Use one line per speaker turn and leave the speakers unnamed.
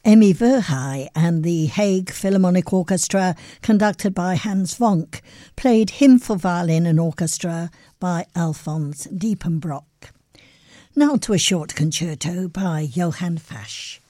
Emmy Verheij and the Hague Philharmonic Orchestra, conducted by Hans Vonk, played Hymn for Violin and Orchestra by Alphonse Diepenbrock. Now to a short concerto by Johann Fasch.